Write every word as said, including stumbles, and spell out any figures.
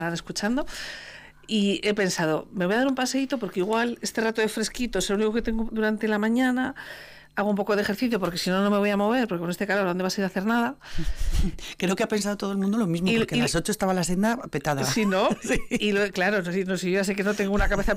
escuchando. Y he pensado, me voy a dar un paseíto porque igual este rato de fresquito es lo único que tengo durante la mañana. Hago un poco de ejercicio porque si no, no me voy a mover, porque con este calor, ¿dónde vas a ir a hacer nada? Creo que ha pensado todo el mundo lo mismo, y, porque y, a las ocho estaba la senda petada. Sí, ¿no? Sí. Y lo, claro, no, no, si yo ya sé que no tengo una cabeza